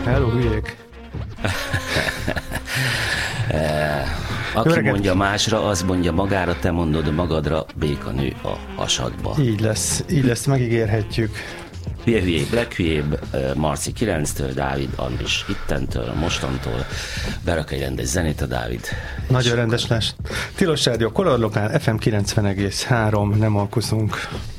Hello, hülyék! Aki mondja másra, az mondja magára, te mondod magadra, békanő a hasadba. Így lesz, megígérhetjük. Hülyébb, leghülyébb, Marci 9-től, Dávid Andris ittentől, mostantól, berak egy rendes zenét a Dávid. Nagyon rendes lesz. Tilos Rádió, Color Lokál, FM 90,3, nem alkuszunk.